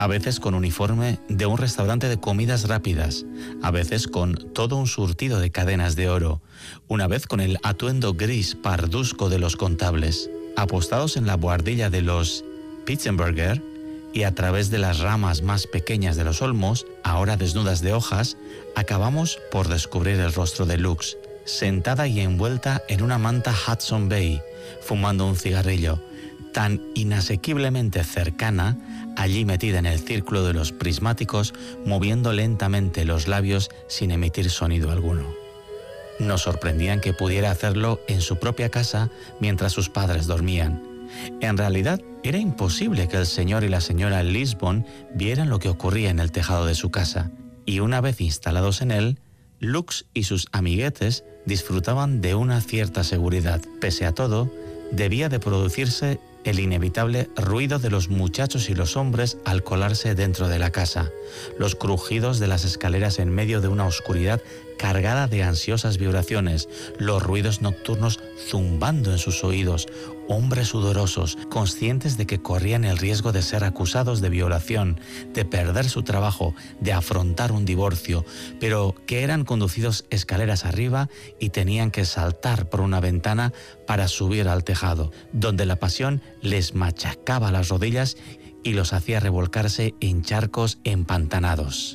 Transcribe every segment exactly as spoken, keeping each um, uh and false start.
a veces con uniforme de un restaurante de comidas rápidas, a veces con todo un surtido de cadenas de oro, una vez con el atuendo gris parduzco de los contables, apostados en la buhardilla de los Pitzenberger, y a través de las ramas más pequeñas de los olmos, ahora desnudas de hojas, acabamos por descubrir el rostro de Lux, sentada y envuelta en una manta Hudson Bay, fumando un cigarrillo, tan inasequiblemente cercana, allí metida en el círculo de los prismáticos, moviendo lentamente los labios sin emitir sonido alguno. Nos sorprendían que pudiera hacerlo en su propia casa mientras sus padres dormían. En realidad, era imposible que el señor y la señora Lisbon vieran lo que ocurría en el tejado de su casa, y una vez instalados en él, Lux y sus amiguetes disfrutaban de una cierta seguridad. Pese a todo, debía de producirse el inevitable ruido de los muchachos y los hombres al colarse dentro de la casa, los crujidos de las escaleras en medio de una oscuridad cargada de ansiosas vibraciones, los ruidos nocturnos zumbando en sus oídos, hombres sudorosos, conscientes de que corrían el riesgo de ser acusados de violación, de perder su trabajo, de afrontar un divorcio, pero que eran conducidos escaleras arriba y tenían que saltar por una ventana para subir al tejado, donde la pasión les machacaba las rodillas y los hacía revolcarse en charcos empantanados.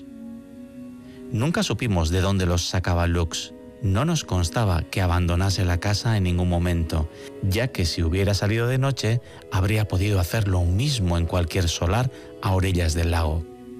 Nunca supimos de dónde los sacaba Lux. No nos constaba que abandonase la casa en ningún momento, ya que si hubiera salido de noche, habría podido hacer lo mismo en cualquier solar a orillas del lago.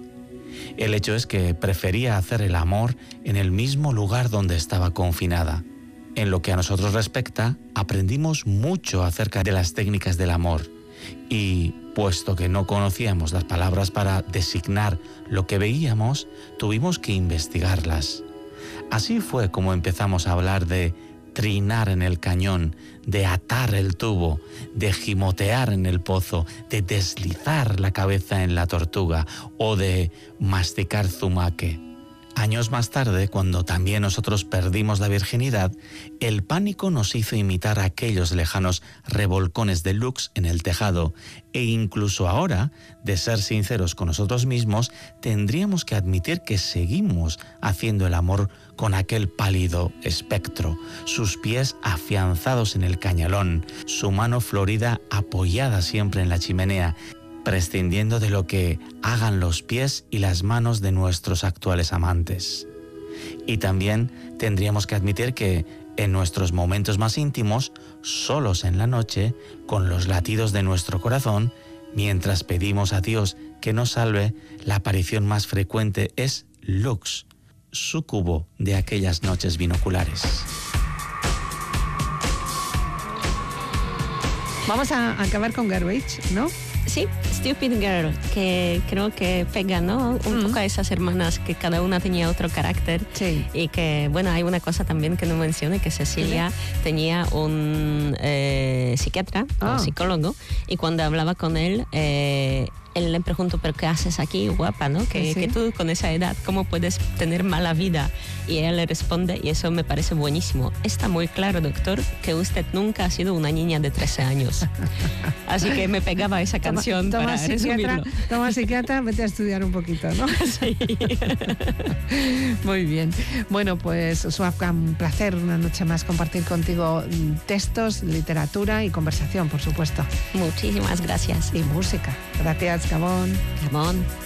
El hecho es que prefería hacer el amor en el mismo lugar donde estaba confinada. En lo que a nosotros respecta, aprendimos mucho acerca de las técnicas del amor y, puesto que no conocíamos las palabras para designar lo que veíamos, tuvimos que investigarlas. Así fue como empezamos a hablar de trinar en el cañón, de atar el tubo, de gimotear en el pozo, de deslizar la cabeza en la tortuga o de masticar zumaque. Años más tarde, cuando también nosotros perdimos la virginidad, el pánico nos hizo imitar aquellos lejanos revolcones de Lux en el tejado, e incluso ahora, de ser sinceros con nosotros mismos, tendríamos que admitir que seguimos haciendo el amor con aquel pálido espectro, sus pies afianzados en el cañalón, su mano florida apoyada siempre en la chimenea, prescindiendo de lo que hagan los pies y las manos de nuestros actuales amantes. Y también tendríamos que admitir que en nuestros momentos más íntimos, solos en la noche, con los latidos de nuestro corazón, mientras pedimos a Dios que nos salve, la aparición más frecuente es Lux, súcubo de aquellas noches binoculares. Vamos a acabar con Garbage, ¿no? Sí, Stupid Girl, que creo que pega, ¿no? Un mm. poco a esas hermanas que cada una tenía otro carácter. Sí. Y que, bueno, hay una cosa también que no mencioné, que Cecilia ¿Sí? tenía un eh, psiquiatra oh. o psicólogo, y cuando hablaba con él, eh, él le preguntó, ¿pero qué haces aquí, guapa, no? Que, sí. que tú con esa edad, ¿cómo puedes tener mala vida? Y ella le responde, y eso me parece buenísimo, está muy claro, doctor, que usted nunca ha sido una niña de trece años. Así que me pegaba esa canción toma, toma para resumirlo. Toma psiquiatra, vete a estudiar un poquito, ¿no? Sí. Muy bien. Bueno, pues Suafka, un placer una noche más compartir contigo textos, literatura y conversación, por supuesto. Muchísimas gracias. Y música. Gracias, Gabón. Gabón.